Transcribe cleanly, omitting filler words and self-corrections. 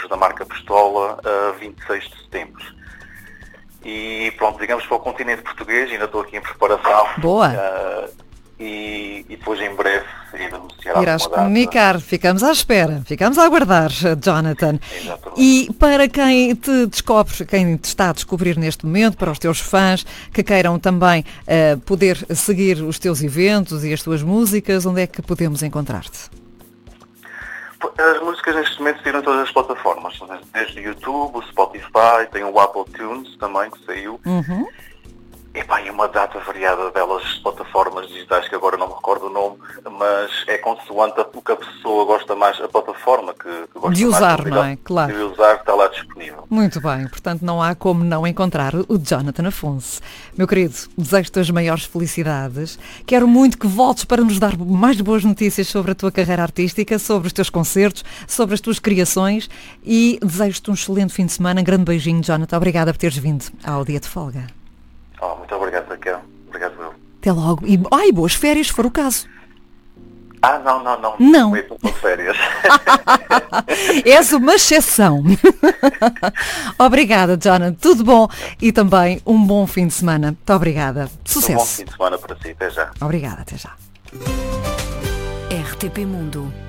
da marca Pistola a 26 de setembro. E pronto, digamos para o continente português, ainda estou aqui em preparação. Boa! E depois em breve irei anunciar. Irás comunicar, ficamos à espera, ficamos a aguardar, Jonathan. Exatamente. E para quem te descobre, quem te está a descobrir neste momento, para os teus fãs que queiram também poder seguir os teus eventos e as tuas músicas, onde é que podemos encontrar-te? As músicas neste momento saíram em todas as plataformas, desde o YouTube, o Spotify, tem o Apple Tunes também que saiu. E uma data variada delas, plataformas digitais que agora não me recordo o nome, mas é consoante o que a pessoa gosta mais, a plataforma que gosta de usar, mais, não é? Claro. De usar, está lá disponível. Muito bem, portanto não há como não encontrar o Jonathan Afonso. Meu querido, desejo-te as maiores felicidades. Quero muito que voltes para nos dar mais boas notícias sobre a tua carreira artística, sobre os teus concertos, sobre as tuas criações e desejo-te um excelente fim de semana. Um grande beijinho, Jonathan. Obrigada por teres vindo ao Dia de Folga. Muito obrigado, Raquel. Obrigado, eu. Até logo. E boas férias, se for o caso. Não. Não. Estou com férias. És uma exceção. Obrigada, Jonathan. Tudo bom e também um bom fim de semana. Muito obrigada. Sucesso. Um bom fim de semana para si. Até já. Obrigada, até já. RTP Mundo.